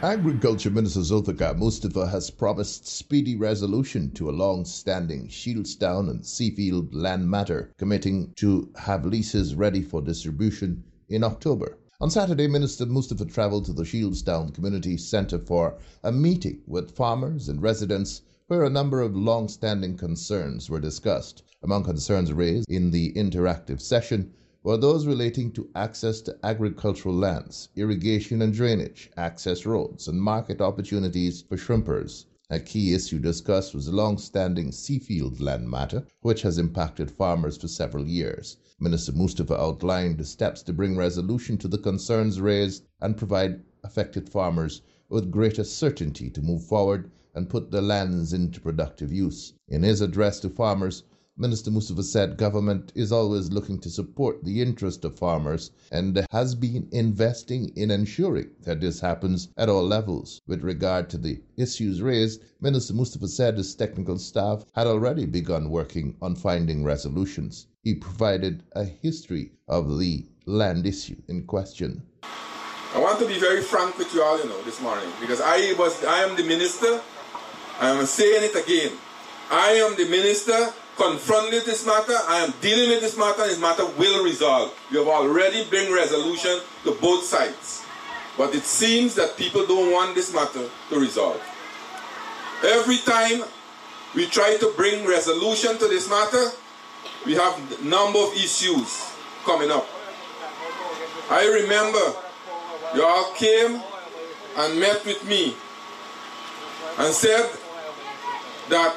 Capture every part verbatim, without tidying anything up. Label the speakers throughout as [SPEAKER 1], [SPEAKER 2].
[SPEAKER 1] Agriculture Minister Zulfikar Mustafa has promised speedy resolution to a long-standing Shieldstown and Seafield land matter, committing to have leases ready for distribution in October. On Saturday, Minister Mustafa travelled to the Shieldstown Community Centre for a meeting with farmers and residents where a number of long-standing concerns were discussed. Among concerns raised in the interactive session were those relating to access to agricultural lands, irrigation and drainage, access roads, and market opportunities for shrimpers. A key issue discussed was the long-standing Seafield land matter, which has impacted farmers for several years. Minister Mustafa outlined the steps to bring resolution to the concerns raised and provide affected farmers with greater certainty to move forward and put their lands into productive use. In his address to farmers, Minister Mustafa said government is always looking to support the interest of farmers and has been investing in ensuring that this happens at all levels. With regard to the issues raised, Minister Mustafa said his technical staff had already begun working on finding resolutions. He provided a history of the land issue in question.
[SPEAKER 2] I want to be very frank with you all, you know, this morning, because I was, I am the minister. I am saying it again. I am the minister confronted this matter. I am dealing with this matter, and this matter will resolve. You have already bring resolution to both sides. But it seems that people don't want this matter to resolve. Every time we try to bring resolution to this matter, we have a number of issues coming up. I remember you all came and met with me and said that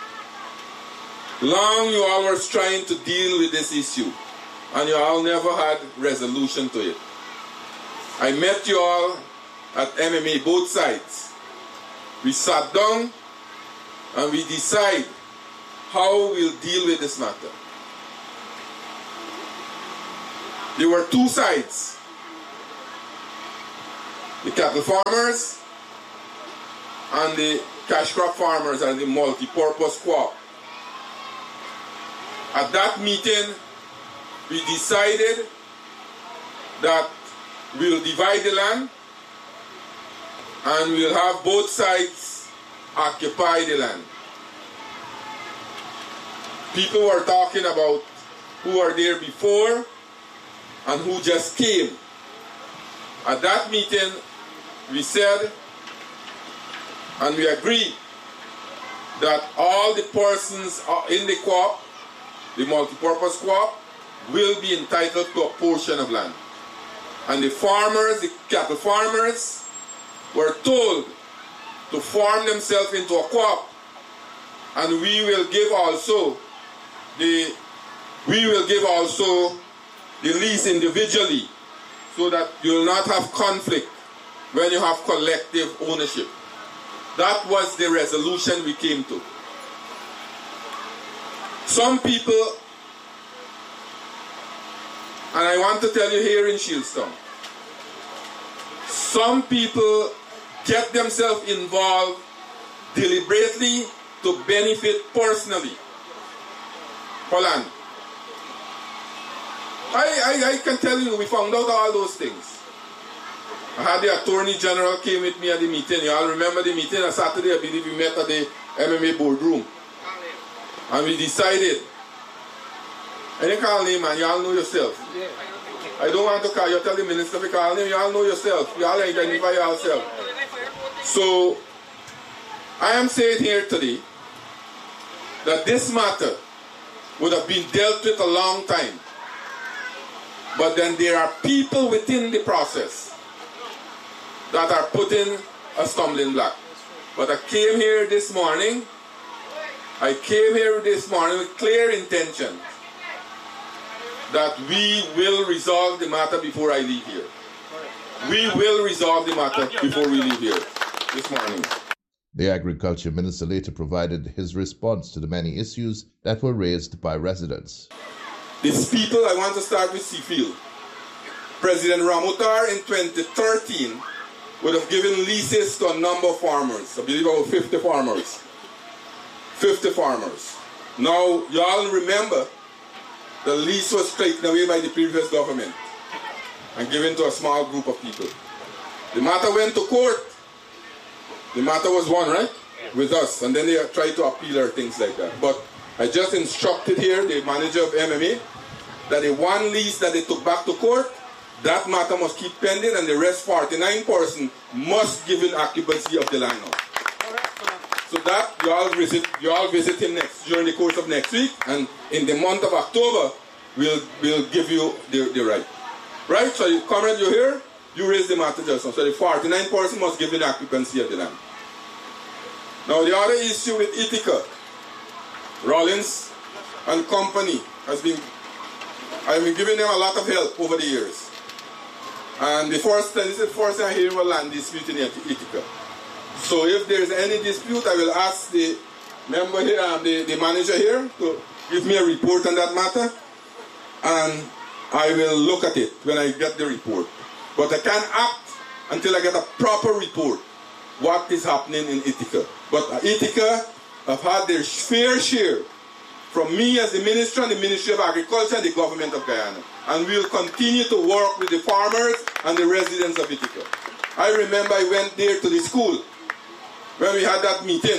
[SPEAKER 2] long you all were trying to deal with this issue and you all never had resolution to it. I met you all at M M A, both sides. We sat down and we decide how we'll deal with this matter. There were two sides. The cattle farmers and the cash crop farmers and the multi-purpose co-op. At that meeting, we decided that we'll divide the land and we'll have both sides occupy the land. People were talking about who were there before and who just came. At that meeting, we said and we agreed that all the persons in the co-op, the multipurpose co-op, will be entitled to a portion of land. And the farmers, the cattle farmers, were told to form themselves into a co-op, and we will give also the we will give also the lease individually, so that you will not have conflict when you have collective ownership. That was the resolution we came to. Some people, and I want to tell you here in Shieldstown, some people get themselves involved deliberately to benefit personally for land. I, I, I can tell you, we found out all those things. I had the Attorney General came with me at the meeting. You all remember the meeting on Saturday? I believe we met at the M M A boardroom. And we decided, and you call name, man, you all know yourself. I don't want to call you, tell the minister to call name, you all know yourself. You all identify yourself. So, I am saying here today that this matter would have been dealt with a long time. But then there are people within the process that are putting a stumbling block. But I came here this morning, I came here this morning with clear intention that we will resolve the matter before I leave here. We will resolve the matter before we leave here this morning.
[SPEAKER 1] The Agriculture Minister later provided his response to the many issues that were raised by residents.
[SPEAKER 2] These people, I want to start with Seafield. President Ramutar in twenty thirteen would have given leases to a number of farmers. I believe about fifty farmers. fifty farmers. Now, y'all remember, the lease was taken away by the previous government and given to a small group of people. The matter went to court, The matter was won, right? With us. And then they tried to appeal or things like that. But I just instructed here the manager of M M A that the one lease that they took back to court, that matter must keep pending, and the rest forty-nine person must give in occupancy of the land now. So that you all visit, you all visit him next during the course of next week, and in the month of October, we'll we'll give you the, the right. Right? So you comrade, you here, you raise the matter just now. So the forty-nine person must give in occupancy of the land. Now the other issue with Ithaca, Rollins and company has been, I've been giving them a lot of help over the years. And the first thing, this is the first thing I hear about land dispute in Ithaca. So if there's any dispute, I will ask the member here, um, the, the manager here, to give me a report on that matter. And I will look at it when I get the report. But I can't act until I get a proper report what is happening in Ithaca. But Ithaca have had their fair share from me as the minister and the Ministry of Agriculture and the government of Guyana. And we will continue to work with the farmers and the residents of Ithaca. I remember I went there to the school when we had that meeting.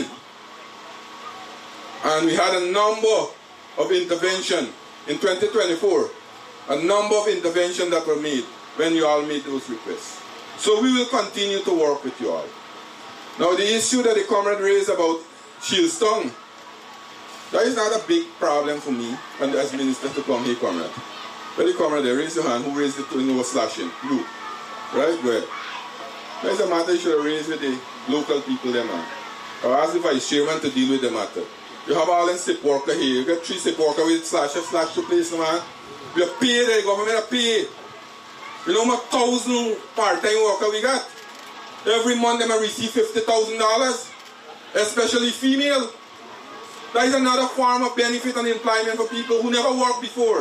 [SPEAKER 2] And we had a number of intervention in twenty twenty-four. A number of interventions that were made when you all made those requests. So we will continue to work with you all. Now the issue that the comrade raised about Shieldstone, that is not a big problem for me and as minister to come here, comrade. But the comrade there, raise your hand. Who raised it when you were slashing? You. Right? Go ahead. That is a matter you should have raised with the local people there, man. I asked the vice chairman to deal with the matter. You have all in step worker here. You get three step worker with slasher, slash to place, man. We are paid, the government are paid. You know how much thousand part-time worker we got? Every month they receive fifty thousand dollars, especially female. That is another form of benefit and employment for people who never worked before.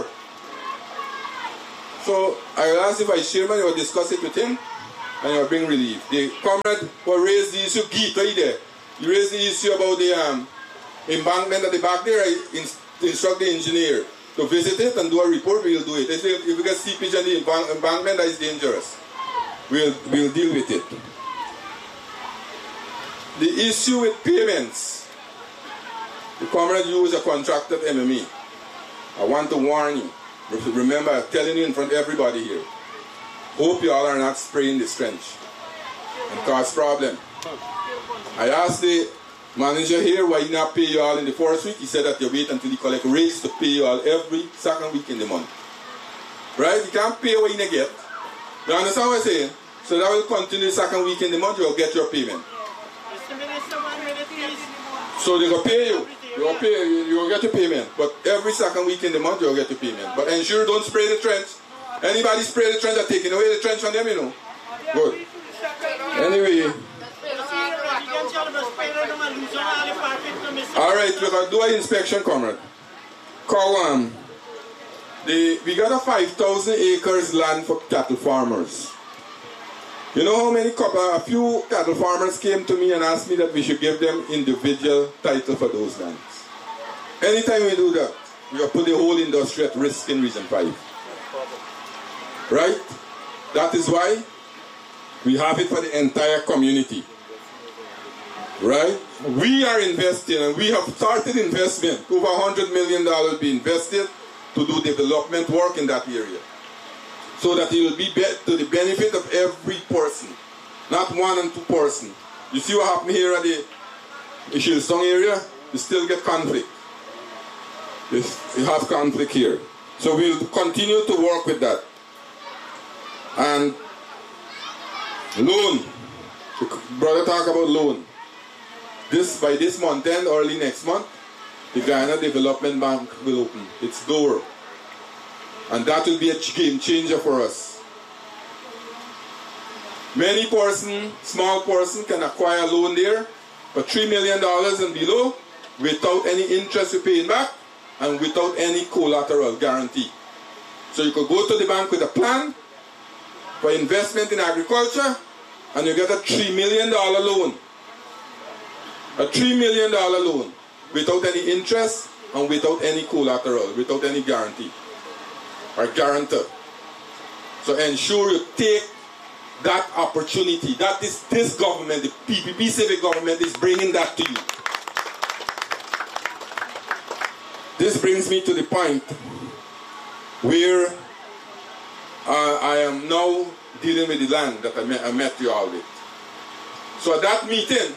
[SPEAKER 2] So I will ask the vice chairman, you will discuss it with him, and you will bring relief. The comrade will raise the issue, Geet, right there. You raise the issue about the um, embankment at the back there. I instruct the engineer to visit it and do a report. We will do it. If we get seepage on the embankment, that is dangerous. We'll, we'll deal with it. The issue with payments. The comrade used a contracted M M E. I want to warn you. Remember, I'm telling you in front of everybody here. Hope you all are not spraying this trench and cause problem. I asked the manager here why he not pay you all in the first week. He said that you wait until he collect rates to pay you all every second week in the month. Right? You can't pay what you not get. You understand what I'm saying? So that will continue the second week in the month, you will get your payment. So they will pay you. You will pay you, you will get your payment. But every second week in the month you will get your payment. But ensure don't spray the trench. Anybody spray the trench are taking away the trench from them, you know. Good. Anyway. Alright, we're going to do an inspection, comrade. Kawam. The, we got a five thousand acres land for cattle farmers. You know how many couple, a few cattle farmers came to me and asked me that we should give them individual title for those lands. Anytime we do that, we will put the whole industry at risk in Region five. Right? That is why we have it for the entire community. Right? We are investing, and we have started investment. Over one hundred million dollars will be invested to do development work in that area. So that it will be, be to the benefit of every person, not one and two person. You see what happened here at the Shieldstone area? You still get conflict. You have conflict here. So we'll continue to work with that. And loan. The brother talk about loan. This by this month end, early next month, the Guyana Development Bank will open its door. And that will be a game changer for us. Many person, small person can acquire a loan there for three million dollars and below without any interest you're paying back and without any collateral guarantee. So you could go to the bank with a plan for investment in agriculture and you get a three million dollars loan. A three million dollars loan without any interest and without any collateral, without any guarantee or guarantor. So ensure you take that opportunity. That is this government, the P P P civic government, is bringing that to you. This brings me to the point where uh, I am now dealing with the land that I met, I met you all with. So at that meeting,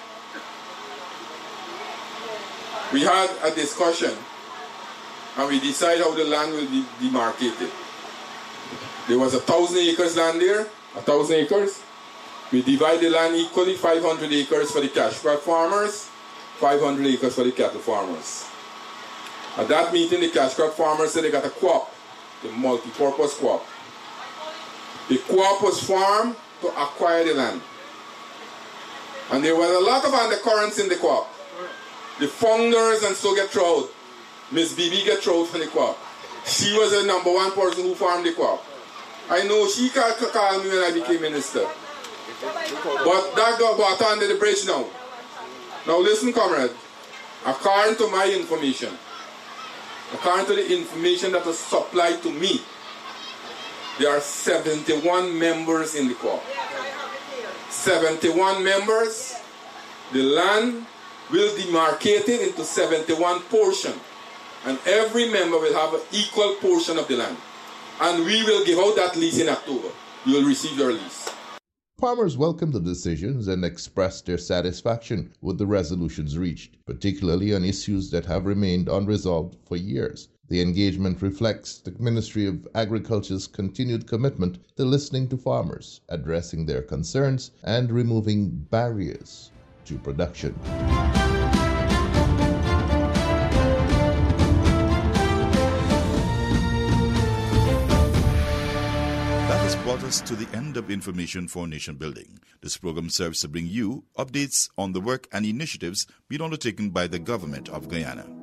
[SPEAKER 2] we had a discussion and we decided how the land will be demarcated. There was a thousand acres land there, a thousand acres. We divide the land equally, five hundred acres for the cash crop farmers, five hundred acres for the cattle farmers. At that meeting, the cash crop farmers said they got a co-op, the multi-purpose co-op. The co-op was formed to acquire the land. And there was a lot of undercurrents in the co-op. The founders and so get thrown. Miss Bibi get thrown from the co-op. She was the number one person who farmed the co-op. I know she called call me when I became minister. But that got brought under the bridge now. Now listen, comrade. According to my information, according to the information that was supplied to me, there are seventy-one members in the co-op. seventy-one members. The land will demarcate it into seventy-one portions. And every member will have an equal portion of the land. And we will give out that lease in October. You will receive your lease.
[SPEAKER 1] Farmers welcomed the decisions and expressed their satisfaction with the resolutions reached, particularly on issues that have remained unresolved for years. The engagement reflects the Ministry of Agriculture's continued commitment to listening to farmers, addressing their concerns, and removing barriers to production.
[SPEAKER 3] Brought us to the end of Information for Nation Building. This program serves to bring you updates on the work and initiatives being undertaken by the government of Guyana.